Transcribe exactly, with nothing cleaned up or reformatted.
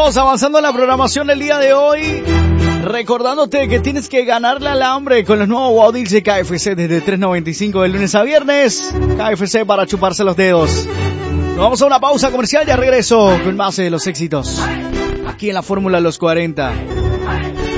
Seguimos avanzando en la programación del día de hoy, recordándote que tienes que ganarle al hambre con los nuevos Wow Deals de K F C desde tres noventa y cinco de lunes a viernes. K F C para chuparse los dedos. Nos vamos a una pausa comercial y a regreso con más de los éxitos aquí en la Fórmula de los cuarenta.